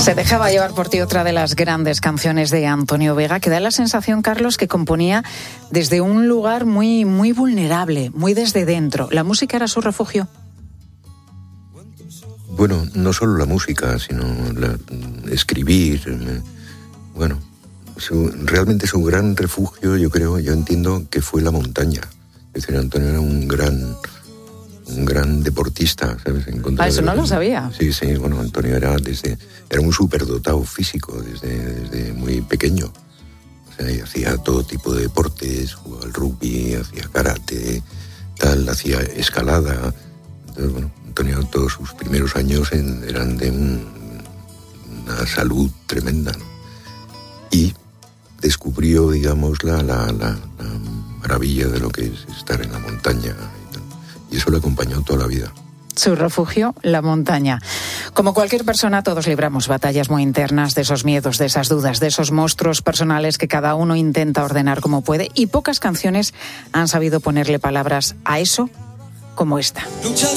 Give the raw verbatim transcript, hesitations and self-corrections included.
Se dejaba llevar por ti, otra de las grandes canciones de Antonio Vega, que da la sensación, Carlos, que componía desde un lugar muy, muy vulnerable, muy desde dentro. ¿La música era su refugio? Bueno, no solo la música, sino la, escribir. Bueno, su, realmente su gran refugio, yo creo, yo entiendo que fue la montaña. Es decir, Antonio era un gran... un gran deportista, ¿sabes? En contra ah, eso de no lo sabía. Sí, sí, bueno, Antonio era desde era un superdotado físico desde, desde muy pequeño. O sea, y hacía todo tipo de deportes, jugaba al rugby, hacía karate, tal, hacía escalada. Entonces, bueno, Antonio, todos sus primeros años en, eran de un, una salud tremenda, ¿no? Y descubrió, digamos, la, la, la, la maravilla de lo que es estar en la montaña. Y eso le acompañó toda la vida. Su refugio, la montaña. Como cualquier persona, todos libramos batallas muy internas, de esos miedos, de esas dudas, de esos monstruos personales que cada uno intenta ordenar como puede. Y pocas canciones han sabido ponerle palabras a eso como esta.